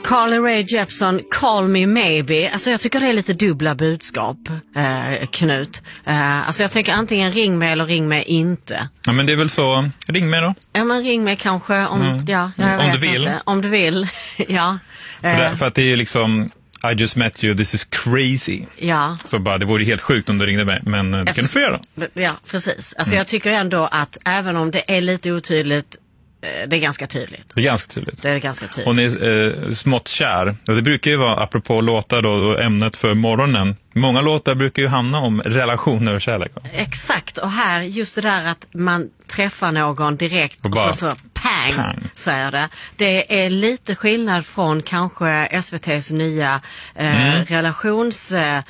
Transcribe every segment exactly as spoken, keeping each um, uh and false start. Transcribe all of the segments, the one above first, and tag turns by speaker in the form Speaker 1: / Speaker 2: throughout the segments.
Speaker 1: Carly Rae Jepsen, Call Me Maybe. Alltså jag tycker det är lite dubbla budskap, eh, Knut. Eh, alltså jag tänker antingen ring med eller ring med inte.
Speaker 2: Ja, men det är väl så, ring med då.
Speaker 1: Ja, men ring med kanske om, mm. ja, jag
Speaker 2: om
Speaker 1: vet
Speaker 2: du vill.
Speaker 1: Inte. Om du vill, ja.
Speaker 2: För, det, för att det är ju liksom, I just met you, this is crazy.
Speaker 1: Ja.
Speaker 2: Så bara, det vore helt sjukt om du ringde mig, men det Efter, kan du få göra.
Speaker 1: Ja, precis. Alltså
Speaker 2: mm.
Speaker 1: jag tycker ändå att även om det är lite otydligt, det är ganska tydligt.
Speaker 2: Det är ganska tydligt.
Speaker 1: Det är ganska tydligt.
Speaker 2: Hon är eh, smått kär. Och det brukar ju vara, apropå låtar då, och ämnet för morgonen. Många låtar brukar ju handla om relationer och kärlek.
Speaker 1: Exakt, och här just det där att man träffar någon direkt och,
Speaker 2: bara,
Speaker 1: och så, så pang,
Speaker 2: pang,
Speaker 1: säger det. Det är lite skillnad från kanske S V T:s nya eh, mm. relations eh,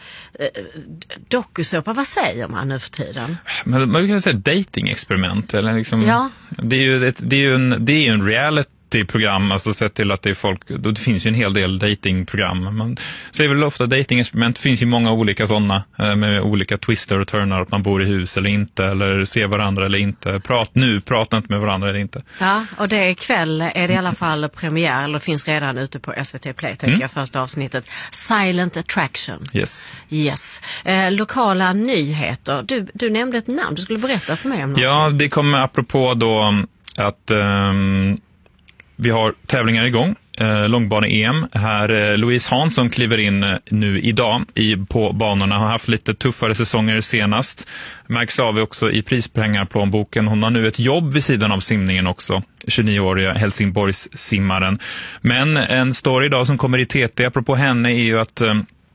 Speaker 1: dokusåpa. Vad säger man nu för tiden?
Speaker 2: Men man kan säga dating-experiment. Eller liksom,
Speaker 1: ja.
Speaker 2: Det är ju, ett, det är ju en, det är en reality program, alltså sett till att det är folk, då det finns ju en hel del datingprogram. Man säger väl ofta datingexperiment, det finns ju många olika sådana med olika twister och turnar, att man bor i hus eller inte, eller ser varandra eller inte, prat nu, prata inte med varandra eller inte.
Speaker 1: Ja, och det är ikväll är det i alla fall premiär, eller finns redan ute på S V T Play, tänker mm. jag, första avsnittet. Silent Attraction.
Speaker 2: Yes.
Speaker 1: Yes. Eh, lokala nyheter. Du, du nämnde ett namn, du skulle berätta för mig om något.
Speaker 2: Ja, det kommer apropå då att um, vi har tävlingar igång, eh, långbane-E M. Här eh, Louise Hansson kliver in eh, nu idag i, på banorna. Har haft lite tuffare säsonger senast. Märks av också i prispengar på plånboken. Hon har nu ett jobb vid sidan av simningen också. tjugonio-åriga Helsingborgs simmaren. Men en story idag som kommer i T T apropå henne är ju att... Eh,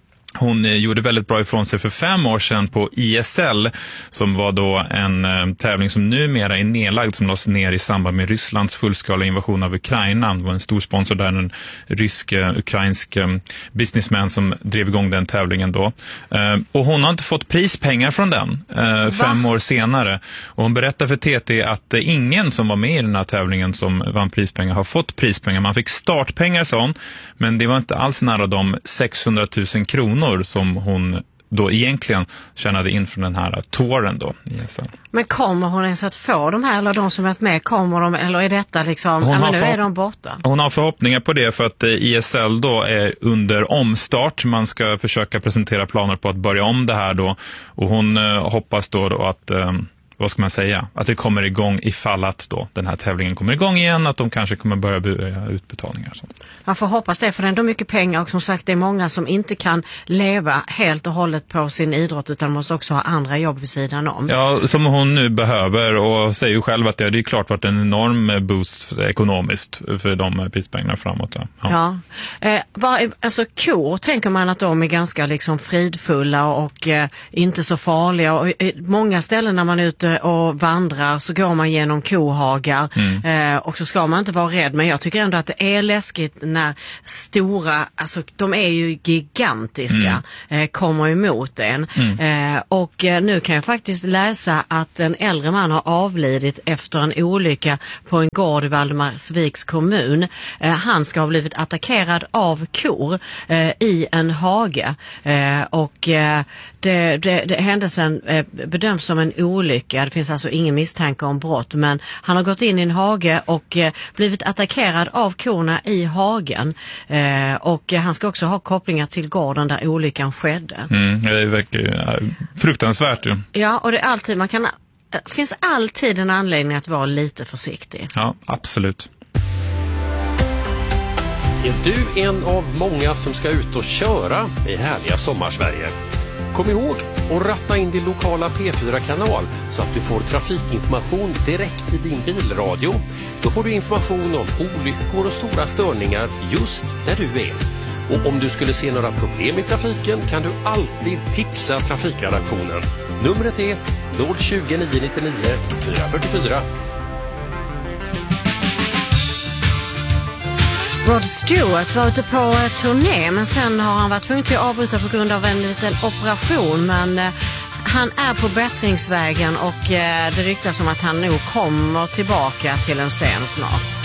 Speaker 2: Hon gjorde väldigt bra ifrån sig för fem år sedan på I S L, som var då en eh, tävling som numera är nedlagd, som lades ner i samband med Rysslands fullskala invasion av Ukraina. Det var en stor sponsor där, en rysk-ukrainsk eh, businessman som drev igång den tävlingen då. Eh, och hon har inte fått prispengar från den eh, fem år senare. Och hon berättar för T T att eh, ingen som var med i den här tävlingen som vann prispengar har fått prispengar. Man fick startpengar, sa hon, men det var inte alls nära de sexhundratusen kronor som hon då egentligen tjänade in från den här touren då. Yes.
Speaker 1: Men kommer hon ens att få de här, eller de som varit med, kommer de, eller är detta liksom, ja, men nu är de borta?
Speaker 2: Hon har förhoppningar på det, för att I S L då är under omstart. Man ska försöka presentera planer på att börja om det här då, och hon eh, hoppas då, då att eh, vad ska man säga, att det kommer igång ifall att då den här tävlingen kommer igång igen, att de kanske kommer börja börja utbetalningar och sånt.
Speaker 1: Man får hoppas det, för det är ändå mycket pengar, och som sagt det är många som inte kan leva helt och hållet på sin idrott, utan måste också ha andra jobb vid sidan om.
Speaker 2: Ja, som hon nu behöver, och säger ju själv att det är klart varit en enorm boost ekonomiskt för de prispengarna framåt. Ja,
Speaker 1: ja. Eh, bara, alltså kor tänker man att de är ganska liksom fridfulla och eh, inte så farliga, och eh, många ställen när man är ute och vandrar så går man genom kohagar mm. eh, och så ska man inte vara rädd, men jag tycker ändå att det är läskigt när stora, alltså de är ju gigantiska, mm. eh, kommer emot en. Mm. Eh, och eh, nu kan jag faktiskt läsa att en äldre man har avlidit efter en olycka på en gård i Valdemarsviks kommun. Eh, han ska ha blivit attackerad av kor eh, i en hage. Eh, och eh, det, det, det händelsen eh, bedöms som en olycka. Det finns alltså ingen misstanke om brott, men han har gått in i en hage och eh, blivit attackerad av korna i hagen. Eh, och han ska också ha kopplingar till gården där olyckan skedde.
Speaker 2: Mm, det verkar ja, fruktansvärt ju.
Speaker 1: Ja, och det är alltid, man kan, det finns alltid en anledning att vara lite försiktig.
Speaker 2: Ja, absolut.
Speaker 3: Är du en av många som ska ut och köra i härliga sommarsverige? Kom ihåg att ratta in din lokala P fyra-kanal så att du får trafikinformation direkt i din bilradio. Då får du information om olyckor och stora störningar just där du är. Och om du skulle se några problem i trafiken kan du alltid tipsa trafikredaktionen. Numret är noll tjugo, nio nittionio, fyra fyrtiofyra.
Speaker 1: Rod Stewart var ute på turné, men sen har han varit tvungen till att avbryta på grund av en liten operation, men eh, han är på bättringsvägen och eh, det ryktas om att han nog kommer tillbaka till en scen snart.